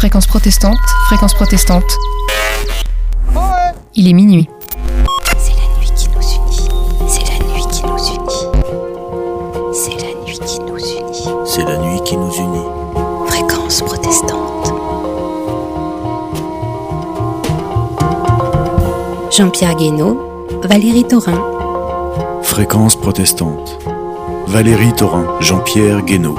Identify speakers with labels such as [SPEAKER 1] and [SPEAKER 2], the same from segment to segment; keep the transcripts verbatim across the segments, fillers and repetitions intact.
[SPEAKER 1] Fréquence protestante, fréquence protestante. Il est minuit.
[SPEAKER 2] C'est la nuit qui nous unit. C'est la nuit qui nous unit. C'est la nuit qui nous unit.
[SPEAKER 3] C'est la nuit qui nous unit.
[SPEAKER 2] Fréquence protestante. Jean-Pierre Guénaud, Valérie Thorin.
[SPEAKER 3] Fréquence protestante. Valérie Thorin, Jean-Pierre Guénaud.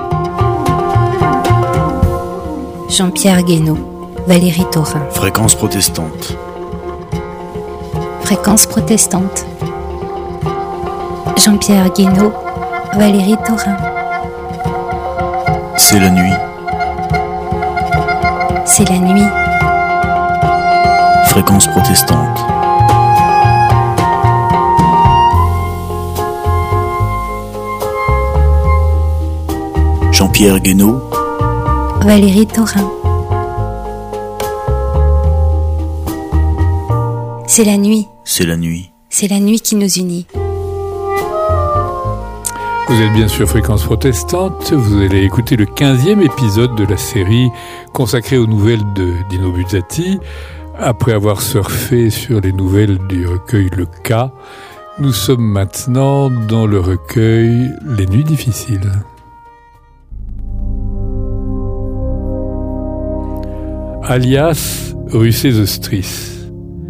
[SPEAKER 2] Jean-Pierre Guénaud, Valérie Thorin.
[SPEAKER 3] Fréquence protestante.
[SPEAKER 2] Fréquence protestante. Jean-Pierre Guénaud, Valérie Thorin.
[SPEAKER 3] C'est la nuit.
[SPEAKER 2] C'est la nuit.
[SPEAKER 3] Fréquence protestante. Jean-Pierre Guénaud,
[SPEAKER 2] Valérie Thorin. C'est la nuit.
[SPEAKER 3] C'est la nuit.
[SPEAKER 2] C'est la nuit qui nous unit.
[SPEAKER 4] Vous êtes bien sûr Fréquence protestante, vous allez écouter le quinzième épisode de la série consacrée aux nouvelles de Dino Buzzati. Après avoir surfé sur les nouvelles du recueil Le Cas, nous sommes maintenant dans le recueil Les Nuits difficiles. Alias rue Sésostris.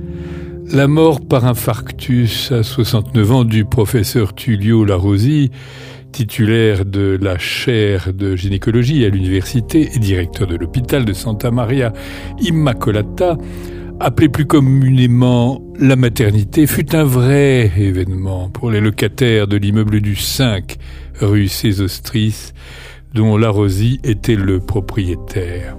[SPEAKER 4] La mort par infarctus à soixante-neuf ans du professeur Tullio Larossi, titulaire de la chaire de gynécologie à l'université et directeur de l'hôpital de Santa Maria Immacolata, appelé plus communément la maternité, fut un vrai événement pour les locataires de l'immeuble du cinq rue Sésostris, dont Larossi était le propriétaire.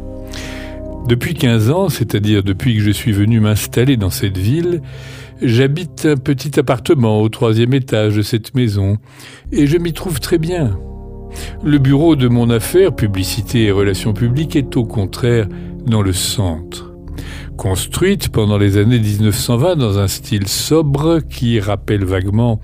[SPEAKER 4] Depuis quinze ans, c'est-à-dire depuis que je suis venu m'installer dans cette ville, j'habite un petit appartement au troisième étage de cette maison et je m'y trouve très bien. Le bureau de mon affaire, publicité et relations publiques, est au contraire dans le centre. Construite pendant les années dix-neuf cent vingt dans un style sobre qui rappelle vaguement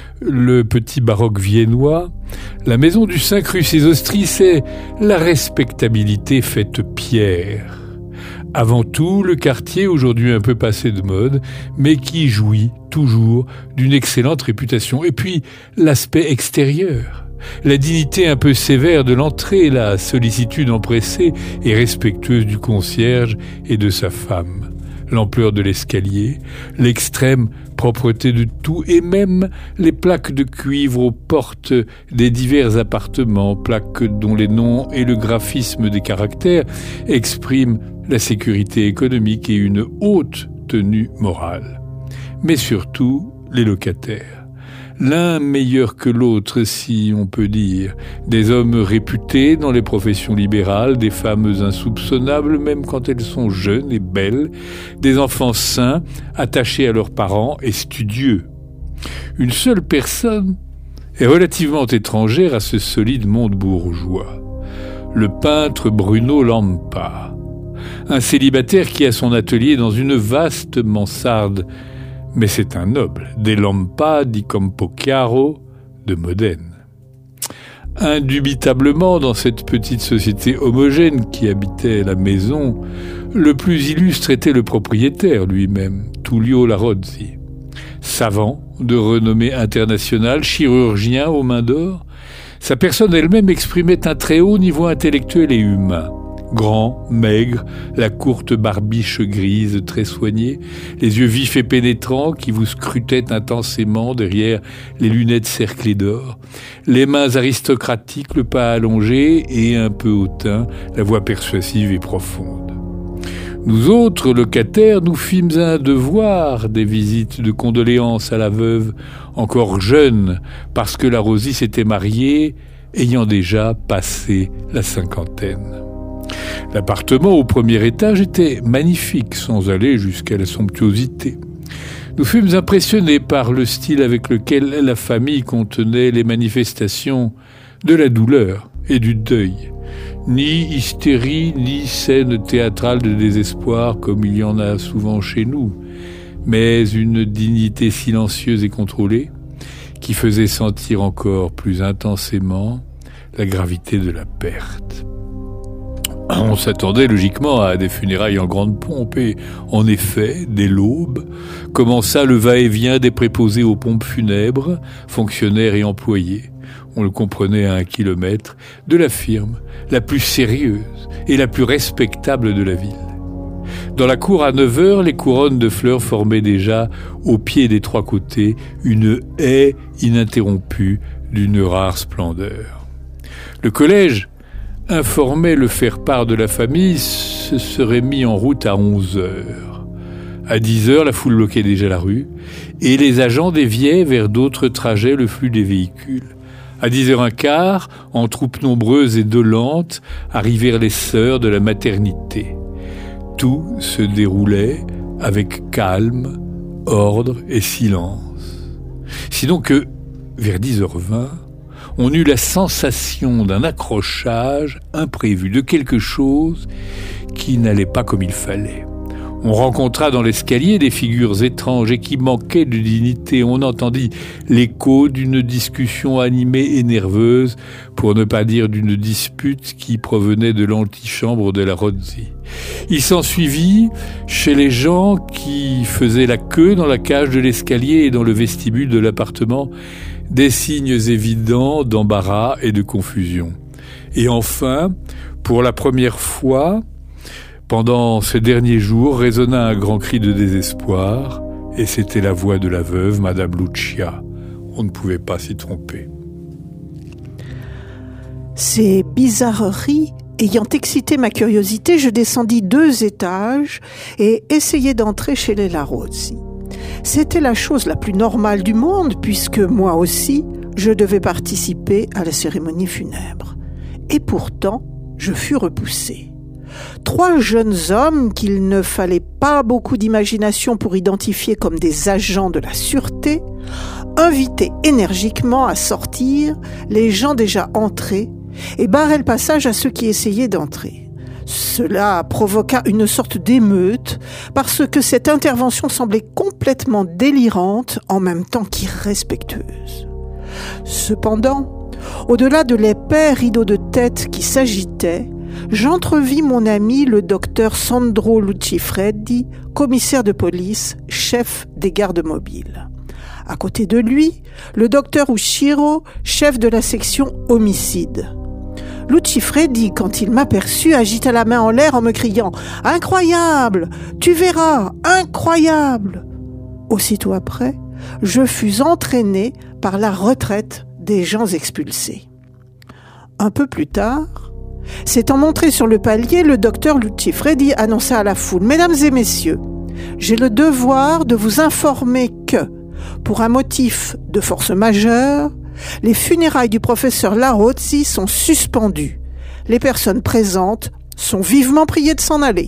[SPEAKER 4] le petit baroque viennois, la maison du cinq rue Sésostris est la respectabilité faite pierre. Avant tout, le quartier, aujourd'hui un peu passé de mode, mais qui jouit toujours d'une excellente réputation. Et puis, l'aspect extérieur. La dignité un peu sévère de l'entrée, la sollicitude empressée et respectueuse du concierge et de sa femme. L'ampleur de l'escalier, l'extrême propreté de tout et même les plaques de cuivre aux portes des divers appartements, plaques dont les noms et le graphisme des caractères expriment la sécurité économique et une haute tenue morale. Mais surtout, les locataires. L'un meilleur que l'autre, si on peut dire. Des hommes réputés dans les professions libérales, des femmes insoupçonnables même quand elles sont jeunes et belles, des enfants sains, attachés à leurs parents et studieux. Une seule personne est relativement étrangère à ce solide monde bourgeois. Le peintre Bruno Lampa. Un célibataire qui a son atelier dans une vaste mansarde. Mais c'est un noble, des Lampa di Campochiaro de Modène. Indubitablement, dans cette petite société homogène qui habitait la maison, le plus illustre était le propriétaire lui-même, Tullio Larossi. Savant, de renommée internationale, chirurgien aux mains d'or, sa personne elle-même exprimait un très haut niveau intellectuel et humain. Grand, maigre, la courte barbiche grise très soignée, les yeux vifs et pénétrants qui vous scrutaient intensément derrière les lunettes cerclées d'or, les mains aristocratiques, le pas allongé et un peu hautain, la voix persuasive et profonde. Nous autres locataires, nous fîmes un devoir des visites de condoléances à la veuve, encore jeune, parce que Larossi s'était mariée, ayant déjà passé la cinquantaine. L'appartement au premier étage était magnifique, sans aller jusqu'à la somptuosité. Nous fûmes impressionnés par le style avec lequel la famille contenait les manifestations de la douleur et du deuil. Ni hystérie, ni scène théâtrale de désespoir comme il y en a souvent chez nous, mais une dignité silencieuse et contrôlée qui faisait sentir encore plus intensément la gravité de la perte. On s'attendait logiquement à des funérailles en grande pompe et, en effet, dès l'aube, commença le va-et-vient des préposés aux pompes funèbres, fonctionnaires et employés. On le comprenait à un kilomètre, de la firme la plus sérieuse et la plus respectable de la ville. Dans la cour à neuf heures, les couronnes de fleurs formaient déjà, au pied des trois côtés, une haie ininterrompue d'une rare splendeur. Le collège, informé le faire-part de la famille, se serait mis en route à onze heures. À dix heures, la foule bloquait déjà la rue, et les agents déviaient vers d'autres trajets le flux des véhicules. À dix heures quinze, en troupes nombreuses et dolentes, arrivèrent les sœurs de la maternité. Tout se déroulait avec calme, ordre et silence. Sinon que, vers dix heures vingt, on eut la sensation d'un accrochage imprévu, de quelque chose qui n'allait pas comme il fallait. On rencontra dans l'escalier des figures étranges et qui manquaient de dignité. On entendit l'écho d'une discussion animée et nerveuse, pour ne pas dire d'une dispute qui provenait de l'antichambre de la Rozzi. Il s'ensuivit, chez les gens qui faisaient la queue dans la cage de l'escalier et dans le vestibule de l'appartement, des signes évidents d'embarras et de confusion. Et enfin, pour la première fois, pendant ces derniers jours, résonna un grand cri de désespoir, et c'était la voix de la veuve, Madame Lucia. On ne pouvait pas s'y tromper.
[SPEAKER 5] Ces bizarreries ayant excité ma curiosité, je descendis deux étages et essayai d'entrer chez les Larozzi. C'était la chose la plus normale du monde, puisque moi aussi, je devais participer à la cérémonie funèbre. Et pourtant, je fus repoussé. Trois jeunes hommes qu'il ne fallait pas beaucoup d'imagination pour identifier comme des agents de la sûreté, invitaient énergiquement à sortir les gens déjà entrés et barraient le passage à ceux qui essayaient d'entrer. Cela provoqua une sorte d'émeute parce que cette intervention semblait complètement délirante en même temps qu'irrespectueuse. Cependant, au-delà de l'épais rideau de tête qui s'agitait, j'entrevis mon ami le docteur Sandro Lucifreddi, commissaire de police, chef des gardes mobiles. À côté de lui, le docteur Ushiro, chef de la section homicide. Lucifreddi, quand il m'aperçut, agita la main en l'air en me criant « Incroyable! Tu verras! Incroyable !» Aussitôt après, je fus entraîné par la retraite des gens expulsés. Un peu plus tard, s'étant montré sur le palier, le docteur Lucifreddi annonça à la foule « Mesdames et messieurs, j'ai le devoir de vous informer que, pour un motif de force majeure, les funérailles du professeur Larozzi sont suspendues. Les personnes présentes sont vivement priées de s'en aller. »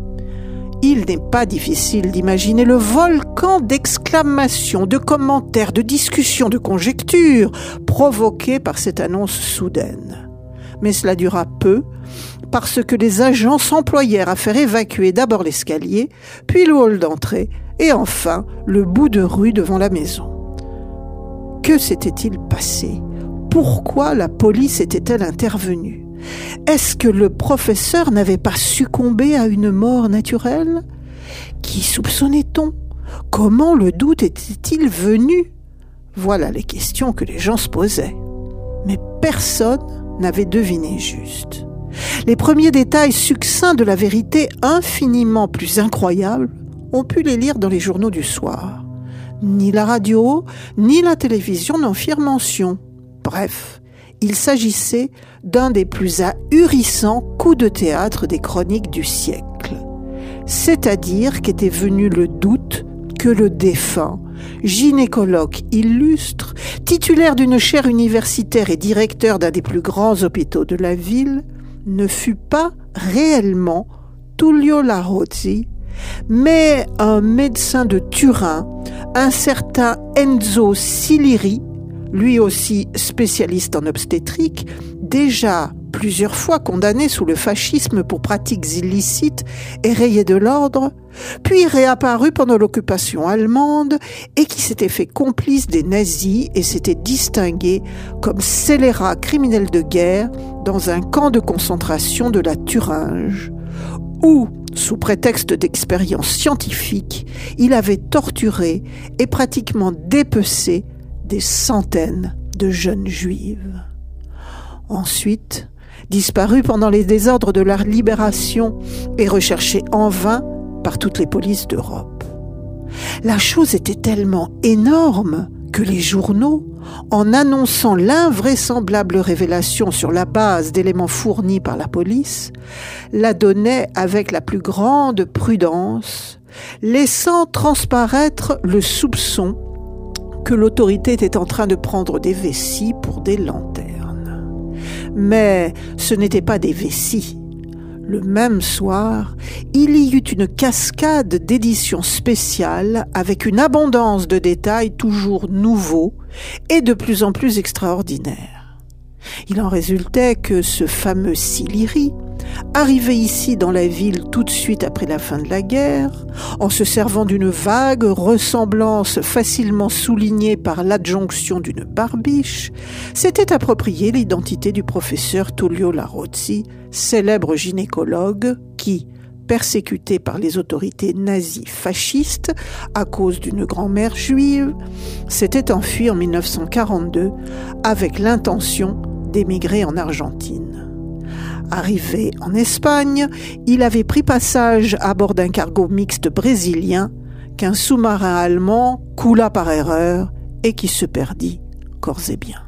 [SPEAKER 5] Il n'est pas difficile d'imaginer le volcan d'exclamations, de commentaires, de discussions, de conjectures provoqués par cette annonce soudaine. Mais cela dura peu, parce que les agents s'employèrent à faire évacuer d'abord l'escalier, puis le hall d'entrée, et enfin le bout de rue devant la maison. Que s'était-il passé? Pourquoi la police était-elle intervenue? Est-ce que le professeur n'avait pas succombé à une mort naturelle? Qui soupçonnait-on? Comment le doute était-il venu? Voilà les questions que les gens se posaient. Mais personne n'avait deviné juste. Les premiers détails succincts de la vérité infiniment plus incroyable, on pu les lire dans les journaux du soir. Ni la radio, ni la télévision n'en firent mention. Bref, il s'agissait d'un des plus ahurissants coups de théâtre des chroniques du siècle. C'est-à-dire qu'était venu le doute que le défunt, gynécologue illustre, titulaire d'une chaire universitaire et directeur d'un des plus grands hôpitaux de la ville, ne fut pas réellement Tullio Larozzi, mais un médecin de Turin, un certain Enzo Siliri, lui aussi spécialiste en obstétrique, déjà plusieurs fois condamné sous le fascisme pour pratiques illicites et rayé de l'ordre, puis réapparu pendant l'occupation allemande et qui s'était fait complice des nazis et s'était distingué comme scélérat criminel de guerre dans un camp de concentration de la Thuringe, où, sous prétexte d'expérience scientifique, il avait torturé et pratiquement dépecé des centaines de jeunes juives. Ensuite, disparu pendant les désordres de la Libération et recherché en vain par toutes les polices d'Europe. La chose était tellement énorme que les journaux, en annonçant l'invraisemblable révélation sur la base d'éléments fournis par la police, la donnaient avec la plus grande prudence, laissant transparaître le soupçon que l'autorité était en train de prendre des vessies pour des lanternes. Mais ce n'étaient pas des vessies. Le même soir, il y eut une cascade d'éditions spéciales avec une abondance de détails toujours nouveaux et de plus en plus extraordinaires. Il en résultait que ce fameux Sillery, arrivé ici dans la ville tout de suite après la fin de la guerre, en se servant d'une vague ressemblance facilement soulignée par l'adjonction d'une barbiche, s'était approprié l'identité du professeur Tullio Larozzi, célèbre gynécologue qui, persécuté par les autorités nazies fascistes à cause d'une grand-mère juive, s'était enfui en mille neuf cent quarante-deux avec l'intention d'émigrer en Argentine. Arrivé en Espagne, il avait pris passage à bord d'un cargo mixte brésilien qu'un sous-marin allemand coula par erreur et qui se perdit corps et biens.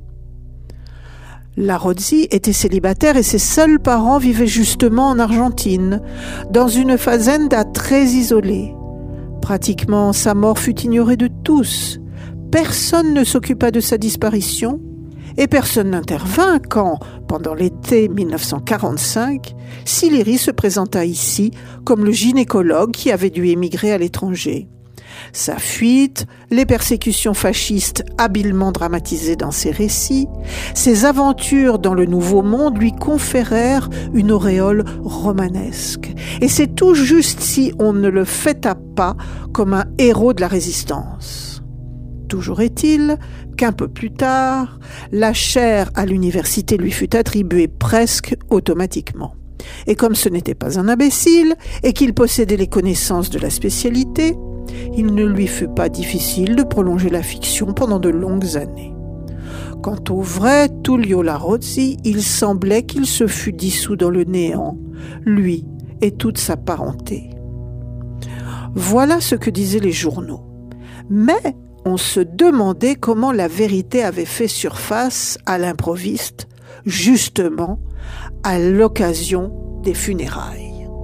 [SPEAKER 5] Larozzi était célibataire et ses seuls parents vivaient justement en Argentine, dans une fazenda très isolée. Pratiquement, sa mort fut ignorée de tous. Personne ne s'occupa de sa disparition et personne n'intervint quand, pendant l'été mille neuf cent quarante-cinq, Sillery se présenta ici comme le gynécologue qui avait dû émigrer à l'étranger. Sa fuite, les persécutions fascistes habilement dramatisées dans ses récits, ses aventures dans le Nouveau Monde lui conférèrent une auréole romanesque. Et c'est tout juste si on ne le fêta pas comme un héros de la résistance. Toujours est-il qu'un peu plus tard, la chaire à l'université lui fut attribuée presque automatiquement. Et comme ce n'était pas un imbécile et qu'il possédait les connaissances de la spécialité, il ne lui fut pas difficile de prolonger la fiction pendant de longues années. Quant au vrai Tullio Larozzi, il semblait qu'il se fût dissous dans le néant, lui et toute sa parenté. Voilà ce que disaient les journaux. Mais on se demandait comment la vérité avait fait surface à l'improviste, justement à l'occasion des funérailles.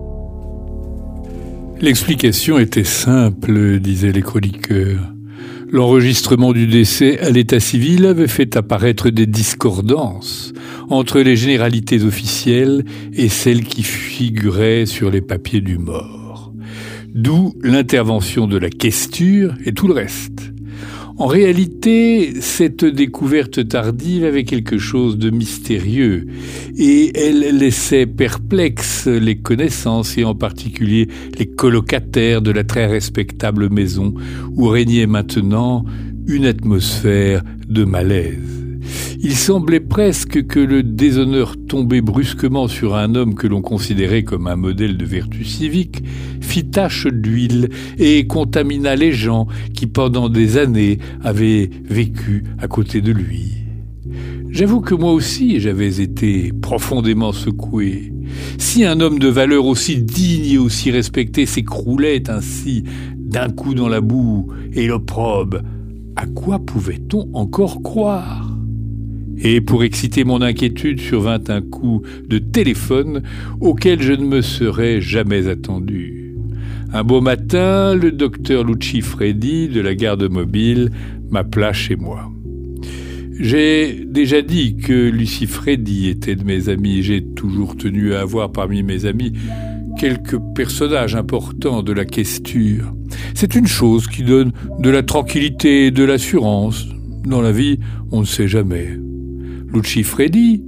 [SPEAKER 4] L'explication était simple, disaient les chroniqueurs. L'enregistrement du décès à l'état civil avait fait apparaître des discordances entre les généralités officielles et celles qui figuraient sur les papiers du mort. D'où l'intervention de la questure et tout le reste. En réalité, cette découverte tardive avait quelque chose de mystérieux et elle laissait perplexes les connaissances et en particulier les colocataires de la très respectable maison où régnait maintenant une atmosphère de malaise. Il semblait presque que le déshonneur tombé brusquement sur un homme que l'on considérait comme un modèle de vertu civique fit tache d'huile et contamina les gens qui pendant des années avaient vécu à côté de lui. J'avoue que moi aussi j'avais été profondément secoué. Si un homme de valeur aussi digne et aussi respecté s'écroulait ainsi d'un coup dans la boue et l'opprobre, à quoi pouvait-on encore croire ? Et pour exciter mon inquiétude survint un coup de téléphone auquel je ne me serais jamais attendu. Un beau matin, le docteur Lucifredi de la garde mobile m'appela chez moi. J'ai déjà dit que Lucifredi était de mes amis. J'ai toujours tenu à avoir parmi mes amis quelques personnages importants de la questure. C'est une chose qui donne de la tranquillité et de l'assurance. Dans la vie, on ne sait jamais. Lucifredi,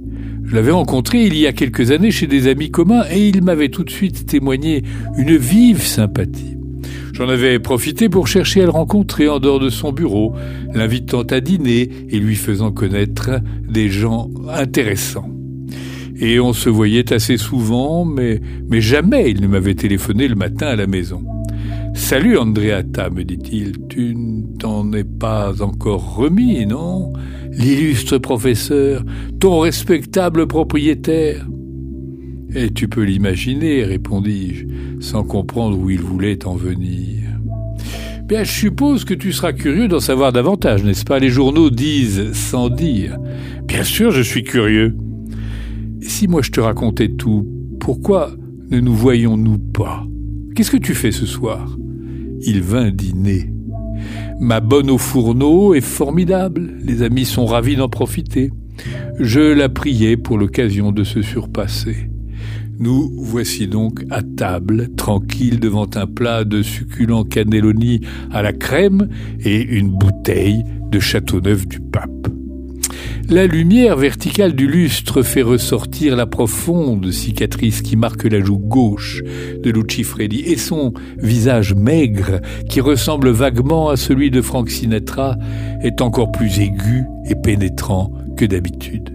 [SPEAKER 4] Je l'avais rencontré il y a quelques années chez des amis communs et il m'avait tout de suite témoigné une vive sympathie. J'en avais profité pour chercher à le rencontrer en dehors de son bureau, l'invitant à dîner et lui faisant connaître des gens intéressants. Et on se voyait assez souvent, mais, mais jamais il ne m'avait téléphoné le matin à la maison. « Salut Andreatta, me dit-il, tu ne t'en es pas encore remis, non ? L'illustre professeur, ton respectable propriétaire. » « Et tu peux l'imaginer, répondis-je, sans comprendre où il voulait en venir. « Bien, je suppose que tu seras curieux d'en savoir davantage, n'est-ce pas ? Les journaux disent sans dire. »« Bien sûr, je suis curieux. »« Si moi je te racontais tout, pourquoi ne nous voyons-nous pas ? Qu'est-ce que tu fais ce soir ?» Il vint dîner. Ma bonne au fourneau est formidable, les amis sont ravis d'en profiter. Je la priais pour l'occasion de se surpasser. Nous voici donc à table, tranquilles devant un plat de succulents cannelloni à la crème et une bouteille de Châteauneuf du Pape. La lumière verticale du lustre fait ressortir la profonde cicatrice qui marque la joue gauche de Lucifredi et son visage maigre, qui ressemble vaguement à celui de Frank Sinatra, est encore plus aigu et pénétrant que d'habitude.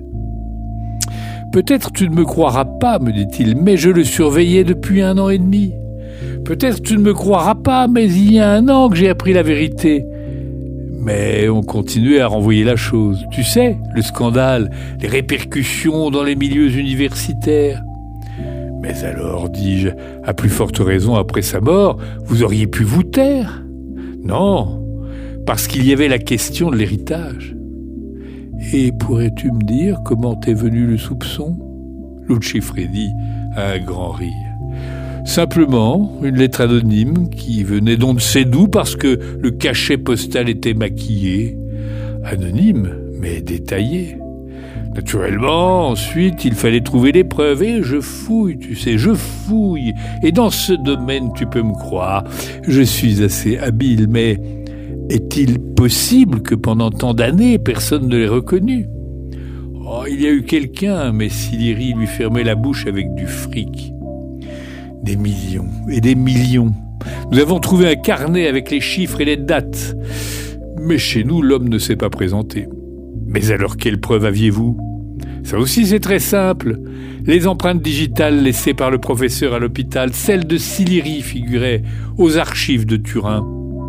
[SPEAKER 4] « Peut-être tu ne me croiras pas, me dit-il, mais je le surveillais depuis un an et demi. Peut-être tu ne me croiras pas, mais il y a un an que j'ai appris la vérité. » Mais on continuait à renvoyer la chose. Tu sais, le scandale, les répercussions dans les milieux universitaires. « Mais alors, dis-je, à plus forte raison après sa mort, vous auriez pu vous taire. » « Non, parce qu'il y avait la question de l'héritage. » « Et pourrais-tu me dire comment t'es venu le soupçon ?» Lucifredi a un grand rire. « Simplement, une lettre anonyme qui venait d'on ne sait d'où parce que le cachet postal était maquillé. Anonyme, mais détaillé. Naturellement, ensuite, il fallait trouver les preuves. Et je fouille, tu sais, je fouille. Et dans ce domaine, tu peux me croire, je suis assez habile, mais... Est-il possible que pendant tant d'années, personne ne l'ait reconnu ? Oh, il y a eu quelqu'un, mais Sillery lui fermait la bouche avec du fric. Des millions et des millions. Nous avons trouvé un carnet avec les chiffres et les dates. Mais chez nous, l'homme ne s'est pas présenté. Mais alors, quelle preuve aviez-vous ? Ça aussi, c'est très simple. Les empreintes digitales laissées par le professeur à l'hôpital, celles de Sillery figuraient aux archives de Turin.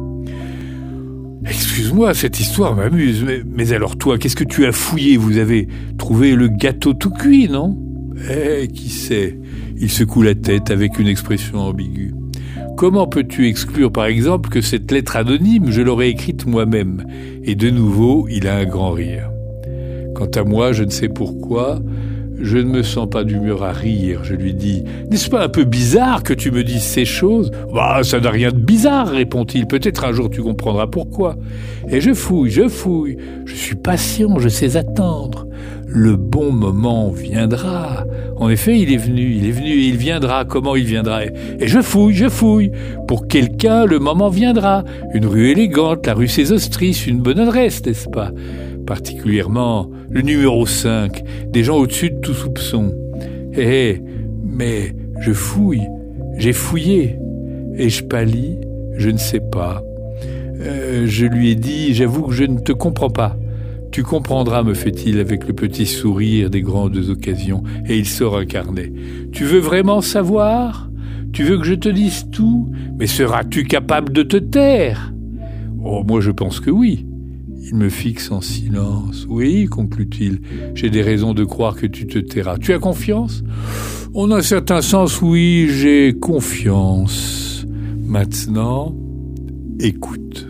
[SPEAKER 4] Excuse-moi, cette histoire m'amuse, mais, mais alors toi, qu'est-ce que tu as fouillé ? Vous avez trouvé le gâteau tout cuit, non ? Eh, qui sait ? Il secoue la tête avec une expression ambiguë. Comment peux-tu exclure, par exemple, que cette lettre anonyme, je l'aurais écrite moi-même ? Et de nouveau, il a un grand rire. Quant à moi, je ne sais pourquoi, je ne me sens pas d'humeur à rire. Je lui dis « N'est-ce pas un peu bizarre que tu me dises ces choses ?»« Bah, ça n'a rien de bizarre, répond-il. Peut-être un jour tu comprendras pourquoi. » Et je fouille, je fouille. Je suis patient, je sais attendre. Le bon moment viendra. En effet, il est venu, il est venu et il viendra. Comment il viendra ? Et je fouille, je fouille. Pour quelqu'un, le moment viendra. Une rue élégante, la rue Sésostris, une bonne adresse, n'est-ce pas ? Particulièrement le numéro cinq, des gens au-dessus de tout soupçon. Hé, hé, mais je fouille, j'ai fouillé, et je pâlis, je ne sais pas. Euh, je lui ai dit, j'avoue que je ne te comprends pas. Tu comprendras, me fait-il avec le petit sourire des grandes occasions, et il sort un carnet. Tu veux vraiment savoir ? Tu veux que je te dise tout ? Mais seras-tu capable de te taire ? Oh, moi je pense que oui. Il me fixe en silence. « Oui, conclut-il, j'ai des raisons de croire que tu te tairas. Tu as confiance ? » En un certain sens, oui, j'ai confiance. Maintenant, écoute.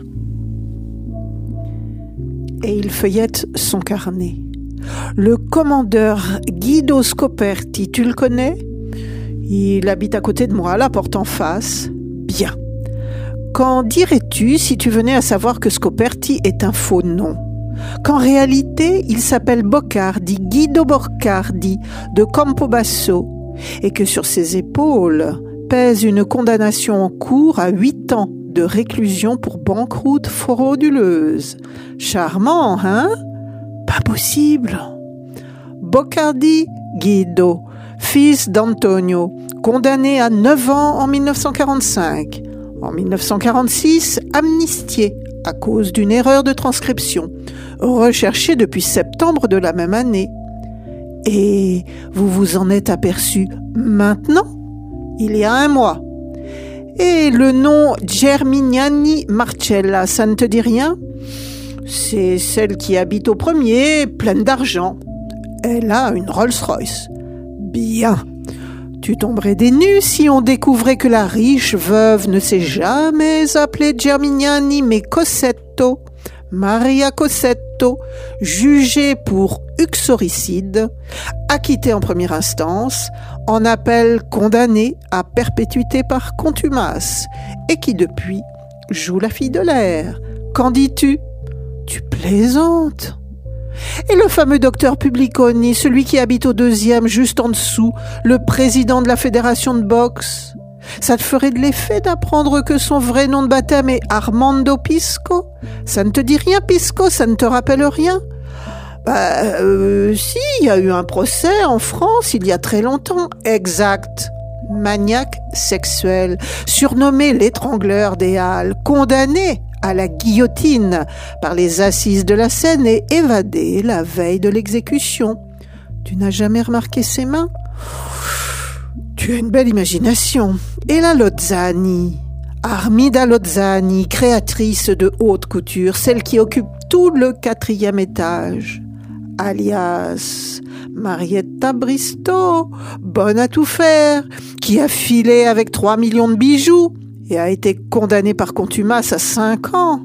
[SPEAKER 5] Et il feuillette son carnet. Le commandeur Guido Scoperti, tu le connais ? Il habite à côté de moi, la porte en face. Bien. Qu'en dirais-tu si tu venais à savoir que Scoperti est un faux nom ? Qu'en réalité, il s'appelle Boccardi, Guido Boccardi, de Campobasso, et que sur ses épaules pèse une condamnation en cours à huit ans de réclusion pour banqueroute frauduleuse. Charmant, hein ? Pas possible. Boccardi Guido, fils d'Antonio, condamné à neuf ans en mille neuf cent quarante-cinq. En mille neuf cent quarante-six, amnistié à cause d'une erreur de transcription, recherché depuis septembre de la même année. Et vous vous en êtes aperçu maintenant, il y a un mois. Et le nom Germignani Marcella, ça ne te dit rien ? C'est celle qui habite au premier, pleine d'argent. Elle a une Rolls-Royce. Bien. Tu tomberais des nues si on découvrait que la riche veuve ne s'est jamais appelée Germignani, mais Cossetto, Maria Cossetto, jugée pour uxoricide, acquittée en première instance, en appel condamnée à perpétuité par contumace, et qui depuis joue la fille de l'air. Qu'en dis-tu ? Tu plaisantes ? Et le fameux docteur Publiconi, celui qui habite au deuxième, juste en dessous, le président de la fédération de boxe, ça te ferait de l'effet d'apprendre que son vrai nom de baptême est Armando Pisco ? Ça ne te dit rien, Pisco ? Ça ne te rappelle rien ? Bah, euh, si, il y a eu un procès en France il y a très longtemps. Exact. Maniaque sexuel, surnommé l'étrangleur des Halles, condamné à la guillotine par les assises de la Seine et évadé la veille de l'exécution. Tu n'as jamais remarqué ses mains ? Tu as une belle imagination. Et la Lozzani, Armida Lozzani, créatrice de haute couture, celle qui occupe tout le quatrième étage, alias Marietta Bristow, bonne à tout faire, qui a filé avec trois millions de bijoux et a été condamnée par contumace à cinq ans.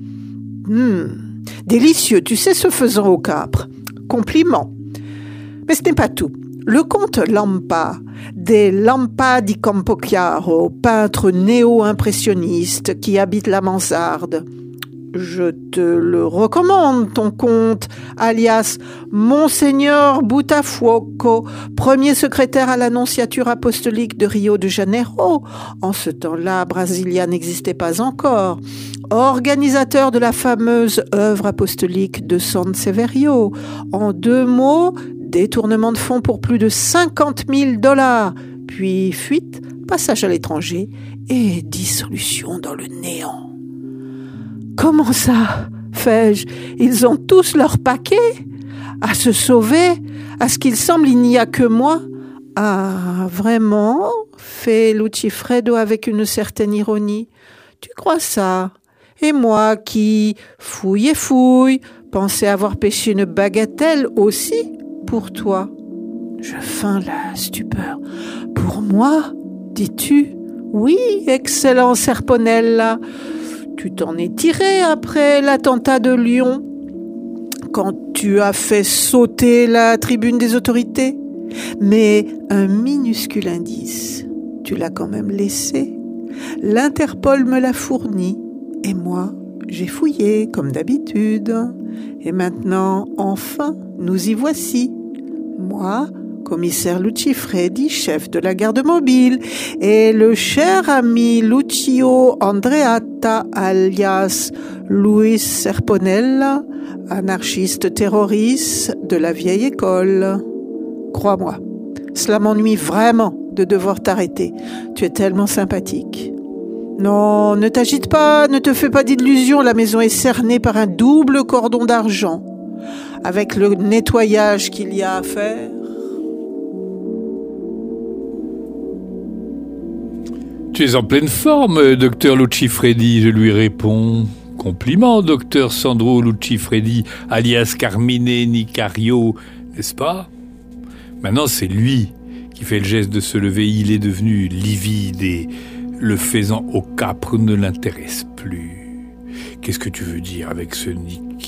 [SPEAKER 5] Hmm, délicieux, tu sais, ce faisant au Capre. Compliment. Mais ce n'est pas tout. Le comte Lampa, des Lampa di Campochiaro, peintre néo-impressionniste qui habite la mansarde. Je te le recommande, ton comte, alias Monseigneur Boutafuoco, premier secrétaire à l'annonciature apostolique de Rio de Janeiro. En ce temps-là, Brasilia n'existait pas encore. Organisateur de la fameuse œuvre apostolique de San Severio. En deux mots, détournement de fonds pour plus de cinquante mille dollars, puis fuite, passage à l'étranger et dissolution dans le néant. Comment ça, fais-je ? Ils ont tous leur paquet ? À se sauver ? À ce qu'il semble, il n'y a que moi ? Ah, vraiment ? Fait Lucifredo avec une certaine ironie. Tu crois ça ? Et moi qui, fouille et fouille, pensais avoir pêché une bagatelle aussi pour toi. Je feins la stupeur. Pour moi, dis-tu ? Oui, excellent Serponella. Tu t'en es tiré après l'attentat de Lyon, quand tu as fait sauter la tribune des autorités. Mais un minuscule indice, tu l'as quand même laissé. L'Interpol me l'a fourni, et moi, j'ai fouillé comme d'habitude. Et maintenant, enfin, nous y voici. Moi, commissaire Lucifredi, chef de la garde mobile, et le cher ami Lucio Andreatta, alias Luis Serponella, anarchiste terroriste de la vieille école. Crois-moi, cela m'ennuie vraiment de devoir t'arrêter. Tu es tellement sympathique. Non, ne t'agite pas, ne te fais pas d'illusions, la maison est cernée par un double cordon d'argent. Avec le nettoyage qu'il y a à faire.
[SPEAKER 4] Tu es en pleine forme, docteur Lucifredi, je lui réponds. Compliment, docteur Sandro Lucifredi, alias Carmine Nicario, n'est-ce pas ? Maintenant, c'est lui qui fait le geste de se lever. Il est devenu livide et le faisant au Capre ne l'intéresse plus. Qu'est-ce que tu veux dire avec ce Nicario ?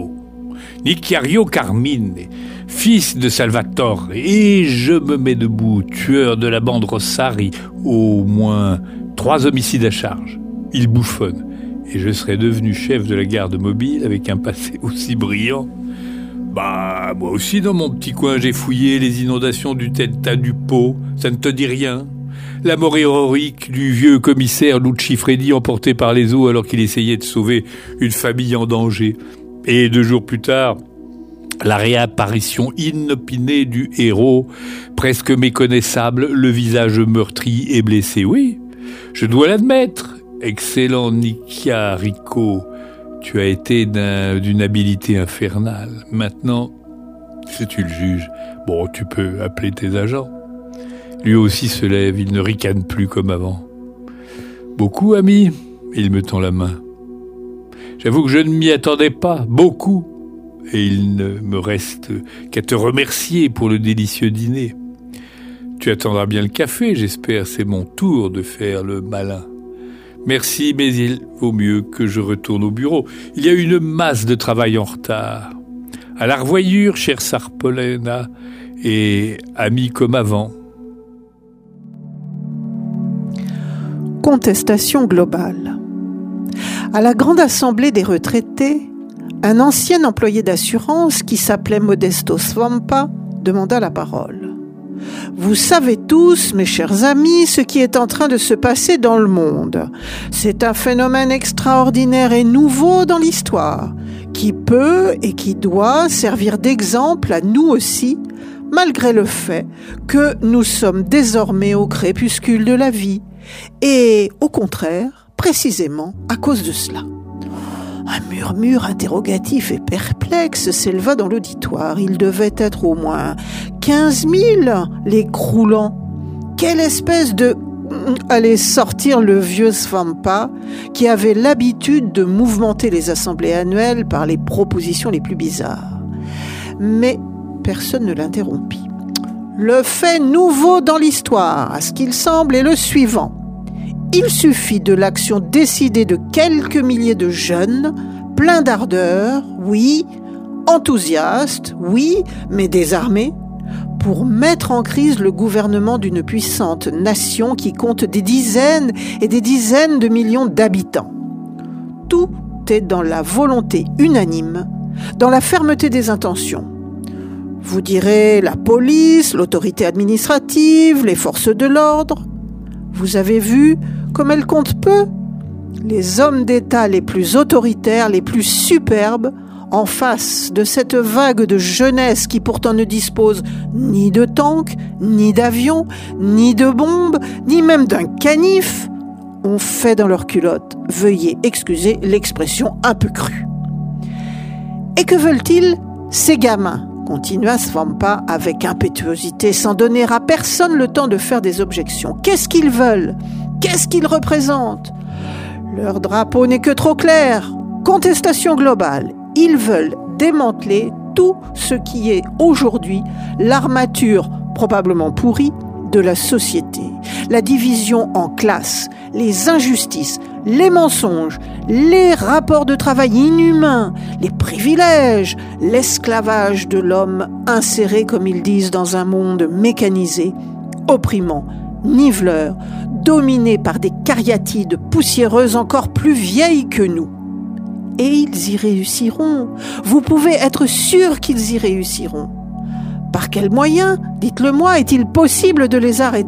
[SPEAKER 4] Nicario Carmine, fils de Salvatore, et je me mets debout, tueur de la bande Rossari, au moins trois homicides à charge. Il bouffonne, et je serais devenu chef de la garde mobile avec un passé aussi brillant. Bah, moi aussi dans mon petit coin j'ai fouillé les inondations du Delta du Pô, ça ne te dit rien ? La mort héroïque du vieux commissaire Lucifredi emporté par les eaux alors qu'il essayait de sauver une famille en danger. Et deux jours plus tard, La réapparition inopinée du héros, presque méconnaissable, le visage meurtri et blessé. Oui, je dois l'admettre. Excellent Nikia Rico, tu as été d'un, d'une habileté infernale. Maintenant, si tu le juges, bon, tu peux appeler tes agents. Lui aussi se lève, il ne ricane plus comme avant. Beaucoup, ami, il me tend la main. J'avoue que je ne m'y attendais pas, beaucoup. Et il ne me reste qu'à te remercier pour le délicieux dîner. Tu attendras bien le café, j'espère, c'est mon tour de faire le malin. Merci, mais il vaut mieux que je retourne au bureau. Il y a une masse de travail en retard. À la revoyure, chère Sarpolena, et amie comme avant.
[SPEAKER 5] Contestation globale. À la grande assemblée des retraités, un ancien employé d'assurance qui s'appelait Modesto Svampa demanda la parole. Vous savez tous, mes chers amis, ce qui est en train de se passer dans le monde. C'est un phénomène extraordinaire et nouveau dans l'histoire, qui peut et qui doit servir d'exemple à nous aussi, malgré le fait que nous sommes désormais au crépuscule de la vie, et au contraire, précisément à cause de cela. Un murmure interrogatif et perplexe s'éleva dans l'auditoire. Il devait être au moins quinze mille, les croulants. Quelle espèce de... allait sortir le vieux Svampa, qui avait l'habitude de mouvementer les assemblées annuelles par les propositions les plus bizarres. Mais personne ne l'interrompit. Le fait nouveau dans l'histoire, à ce qu'il semble, est le suivant. Il suffit de l'action décidée de quelques milliers de jeunes, pleins d'ardeur, oui, enthousiastes, oui, mais désarmés, pour mettre en crise le gouvernement d'une puissante nation qui compte des dizaines et des dizaines de millions d'habitants. Tout est dans la volonté unanime, dans la fermeté des intentions. Vous direz la police, l'autorité administrative, les forces de l'ordre. Vous avez vu comme elles comptent peu. Les hommes d'État les plus autoritaires, les plus superbes, en face de cette vague de jeunesse qui pourtant ne dispose ni de tanks, ni d'avions, ni de bombes, ni même d'un canif, ont fait dans leur culotte. Veuillez excuser l'expression un peu crue. Et que veulent-ils, ces gamins ? Continua Svampa avec impétuosité, sans donner à personne le temps de faire des objections. Qu'est-ce qu'ils veulent ? Qu'est-ce qu'ils représentent ? Leur drapeau n'est que trop clair. Contestation globale. Ils veulent démanteler tout ce qui est aujourd'hui l'armature, probablement pourrie, de la société. La division en classes, les injustices, les mensonges, les rapports de travail inhumains, les privilèges, l'esclavage de l'homme inséré, comme ils disent, dans un monde mécanisé, opprimant, niveleur, dominé par des cariatides poussiéreuses encore plus vieilles que nous. Et ils y réussiront. Vous pouvez être sûr qu'ils y réussiront. Par quels moyens, dites-le-moi, est-il possible de les arrêter ?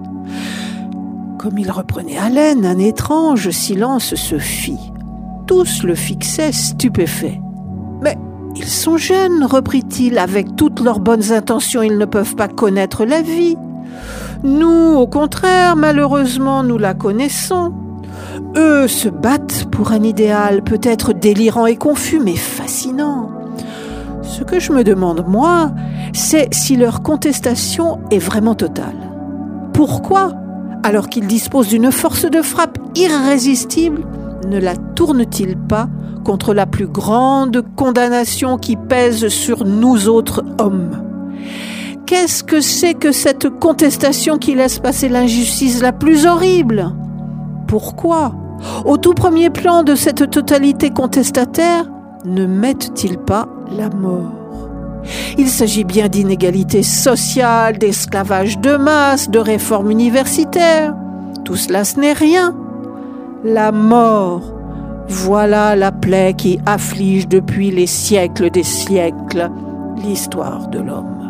[SPEAKER 5] Comme il reprenait haleine, un étrange silence se fit. Tous le fixaient stupéfaits. « Mais ils sont jeunes, reprit-il, avec toutes leurs bonnes intentions, ils ne peuvent pas connaître la vie. Nous, au contraire, malheureusement, nous la connaissons. Eux se battent pour un idéal peut-être délirant et confus, mais fascinant. Ce que je me demande, moi, c'est si leur contestation est vraiment totale. Pourquoi, alors qu'ils disposent d'une force de frappe irrésistible, ne la tournent-ils pas contre la plus grande condamnation qui pèse sur nous autres hommes ? Qu'est-ce que c'est que cette contestation qui laisse passer l'injustice la plus horrible ? Pourquoi, au tout premier plan de cette totalité contestataire, ne mettent-ils pas la mort ? Il s'agit bien d'inégalité sociale, d'esclavage de masse, de réforme universitaire. Tout cela, ce n'est rien. La mort, voilà la plaie qui afflige depuis les siècles des siècles l'histoire de l'homme.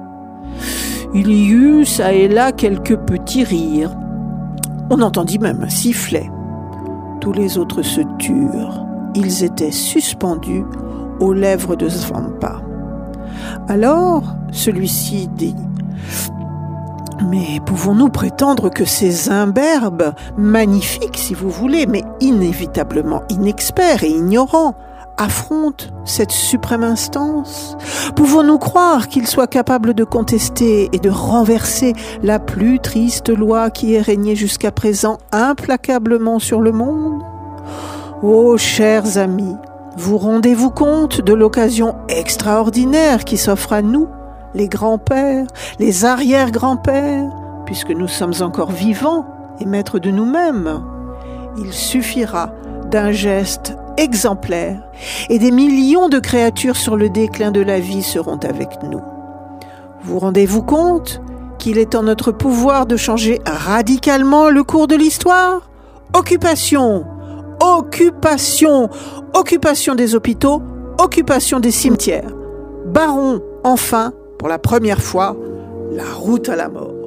[SPEAKER 5] Il y eut, çà et là, quelques petits rires. On entendit même un sifflet. Tous les autres se turent. Ils étaient suspendus aux lèvres de Svampa. Alors, celui-ci dit « Mais pouvons-nous prétendre que ces imberbes, magnifiques si vous voulez, mais inévitablement inexperts et ignorants, affrontent cette suprême instance? Pouvons-nous croire qu'ils soient capables de contester et de renverser la plus triste loi qui ait régné jusqu'à présent implacablement sur le monde? Ô chers amis, vous rendez-vous compte de l'occasion extraordinaire qui s'offre à nous, les grands-pères, les arrière-grands-pères, puisque nous sommes encore vivants et maîtres de nous-mêmes? Il suffira d'un geste exemplaire et des millions de créatures sur le déclin de la vie seront avec nous. Vous rendez-vous compte qu'il est en notre pouvoir de changer radicalement le cours de l'histoire? Occupation, occupation, occupation des hôpitaux, occupation des cimetières. Barrons enfin, pour la première fois, la route à la mort.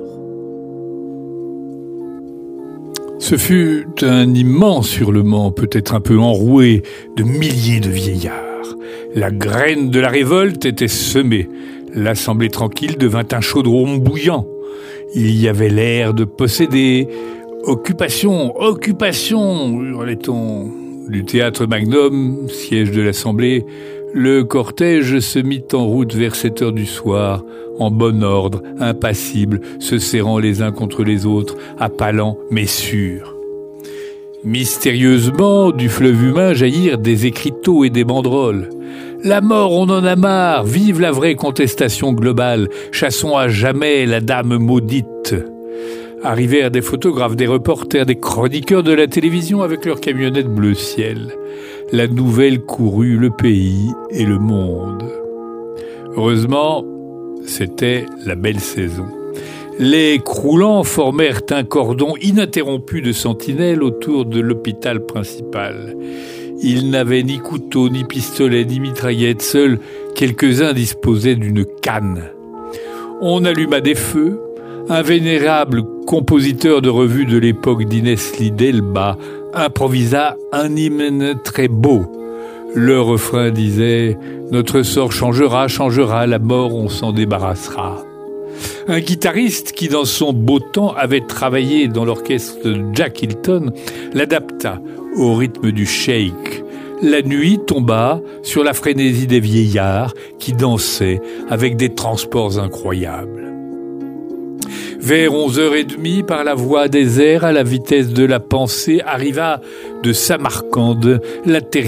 [SPEAKER 4] Ce fut un immense hurlement, peut-être un peu enroué, de milliers de vieillards. La graine de la révolte était semée. L'assemblée tranquille devint un chaudron bouillant. Il y avait l'air de posséder. Occupation, occupation, hurlait-on. Du théâtre Magnum, siège de l'assemblée, le cortège se mit en route vers sept heures du soir, en bon ordre, impassible, se serrant les uns contre les autres, appalant mais sûrs. Mystérieusement, du fleuve humain jaillirent des écriteaux et des banderoles. La mort, on en a marre, vive la vraie contestation globale, chassons à jamais la dame maudite. Arrivèrent des photographes, des reporters, des chroniqueurs de la télévision avec leurs camionnettes bleu ciel. La nouvelle courut le pays et le monde. Heureusement, c'était la belle saison. Les croulants formèrent un cordon ininterrompu de sentinelles autour de l'hôpital principal. Ils n'avaient ni couteau, ni pistolet, ni mitraillette. Seuls quelques-uns disposaient d'une canne. On alluma des feux. Un vénérable compositeur de revue de l'époque d'Inès Lidelba improvisa un hymne très beau. Le refrain disait « Notre sort changera, changera, la mort on s'en débarrassera ». Un guitariste qui dans son beau temps avait travaillé dans l'orchestre de Jack Hilton l'adapta au rythme du shake. La nuit tomba sur la frénésie des vieillards qui dansaient avec des transports incroyables. Vers onze heures trente, par la voie des airs, à la vitesse de la pensée, arriva de Samarcande la terrible